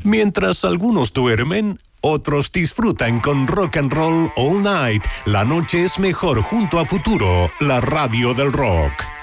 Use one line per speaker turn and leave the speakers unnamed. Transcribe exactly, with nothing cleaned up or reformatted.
Mientras algunos duermen, otros disfrutan con Rock and Roll All Night. La noche es mejor junto a Futuro, la radio del rock.